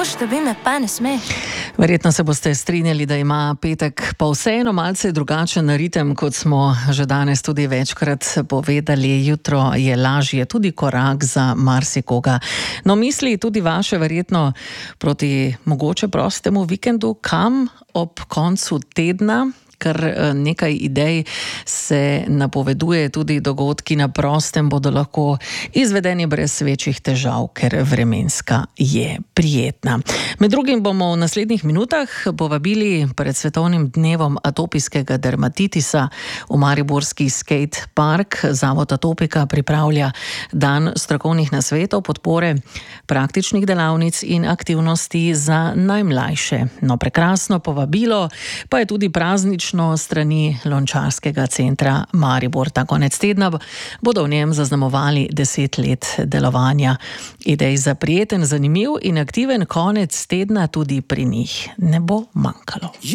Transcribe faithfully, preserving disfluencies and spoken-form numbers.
Košta bi me pa ne smeš. Verjetno se boste strinjali, da ima petek pa vseeno malce drugačen ritem, kot smo že danes tudi večkrat povedali. Jutro je lažje, tudi korak za marsikoga. No, misli tudi vaše verjetno proti mogoče prostemu vikendu, kam ob koncu tedna. Kar nekaj idej se napoveduje, tudi dogodki na prostem bodo lahko izvedeni brez večjih težav, ker vremenska je prijetna. Med drugim bomo v naslednjih minutah povabili pred svetovnim dnevom atopijskega dermatitisa v mariborski skate park. Zavod Atopika pripravlja dan strokovnih nasvetov, podpore, praktičnih delavnic in aktivnosti za najmlajše. No, prekrasno povabilo pa je tudi praznično strani Lončarskega centra Maribor. Ta konec tedna bodo v njem zaznamovali deset let delovanja. Idej za prijeten, zanimiv in aktiven konec tedna tudi pri njih ne bo manjkalo.